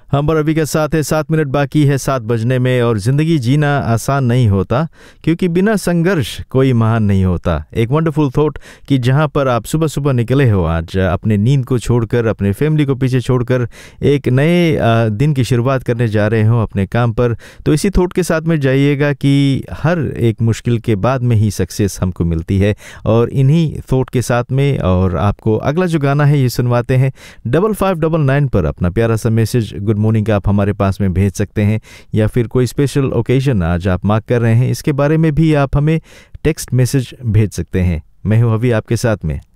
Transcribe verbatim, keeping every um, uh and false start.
हम पर अभी के साथ है सात मिनट बाकी है सात बजने में। और ज़िंदगी जीना आसान नहीं होता, क्योंकि बिना संघर्ष कोई महान नहीं होता। एक वंडरफुल थॉट कि जहां पर आप सुबह सुबह निकले हो आज अपने नींद को छोड़कर, अपने फैमिली को पीछे छोड़कर एक नए दिन की शुरुआत करने जा रहे हो अपने काम पर, तो इसी थॉट के साथ में जाइएगा कि हर एक मुश्किल के बाद में ही सक्सेस हमको मिलती है। और इन्हीं थॉट के साथ में और आपको अगला जो गाना है ये सुनवाते हैं। डबल फाइव डबल नाइन पर अपना प्यारा सा मैसेज गुड मॉर्निंग आप हमारे पास में भेज सकते हैं, या फिर कोई स्पेशल ओकेजन आज आप मार्क कर रहे हैं इसके बारे में भी आप हमें टेक्स्ट मैसेज भेज सकते हैं। मैं हूं अभी आपके साथ में।